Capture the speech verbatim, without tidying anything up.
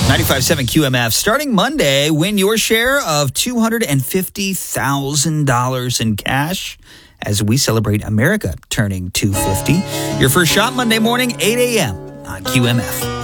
ninety-five point seven Q M F. Starting Monday, win your share of two hundred fifty thousand dollars in cash as we celebrate America turning two hundred fifty. Your first shot Monday morning, eight a.m. on Q M F.